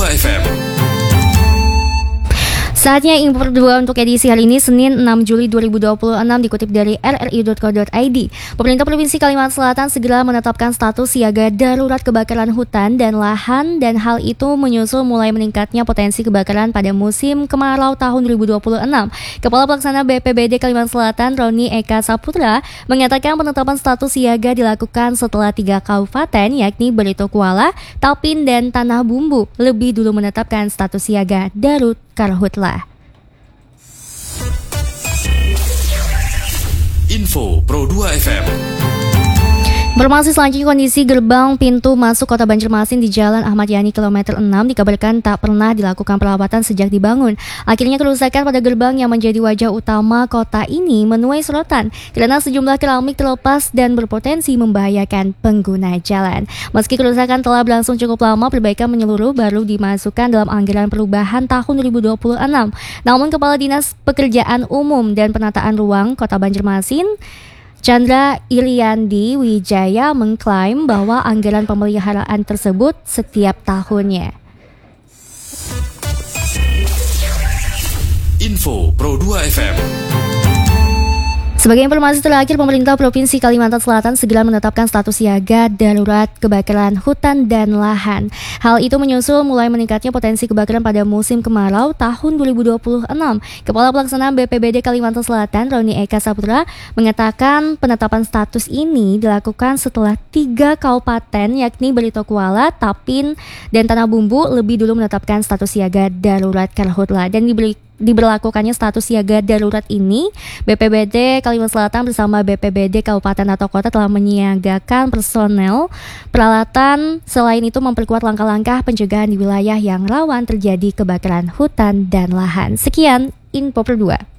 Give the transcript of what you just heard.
2 FM. Saatnya info kedua untuk edisi hari ini, Senin 6 Juli 2026, dikutip dari rri.co.id. Pemerintah Provinsi Kalimantan Selatan segera menetapkan status siaga darurat kebakaran hutan dan lahan, dan hal itu menyusul mulai meningkatnya potensi kebakaran pada musim kemarau tahun 2026. Kepala Pelaksana BPBD Kalimantan Selatan, Roni Eka Saputra, mengatakan penetapan status siaga dilakukan setelah 3 kabupaten, yakni Barito Kuala, Tapin, dan Tanah Bumbu, lebih dulu menetapkan status siaga darurat karhutlah. Info Pro 2 FM. Informasi selanjutnya, kondisi gerbang pintu masuk Kota Banjarmasin di Jalan Ahmad Yani kilometer 6 dikabarkan tak pernah dilakukan perawatan sejak dibangun. Akhirnya kerusakan pada gerbang yang menjadi wajah utama kota ini menuai sorotan karena sejumlah keramik terlepas dan berpotensi membahayakan pengguna jalan. Meski kerusakan telah berlangsung cukup lama, perbaikan menyeluruh baru dimasukkan dalam anggaran perubahan tahun 2026. Namun Kepala Dinas Pekerjaan Umum dan Penataan Ruang Kota Banjarmasin, Chandra Iliandi Wijaya, mengklaim bahwa anggaran pemeliharaan tersebut setiap tahunnya. Info Pro 2 FM. Sebagai informasi terakhir, pemerintah Provinsi Kalimantan Selatan segera menetapkan status siaga darurat kebakaran hutan dan lahan. Hal itu menyusul mulai meningkatnya potensi kebakaran pada musim kemarau tahun 2026. Kepala Pelaksana BPBD Kalimantan Selatan, Roni Eka Saputra, mengatakan penetapan status ini dilakukan setelah 3 kabupaten, yakni Barito Kuala, Tapin, dan Tanah Bumbu, lebih dulu menetapkan status siaga darurat karhutlah. Dan diberlakukannya status siaga darurat ini, BPBD Kalimantan Selatan bersama BPBD Kabupaten atau Kota telah menyiagakan personel, peralatan, selain itu memperkuat langkah-langkah pencegahan di wilayah yang rawan terjadi kebakaran hutan dan lahan. Sekian info per 2.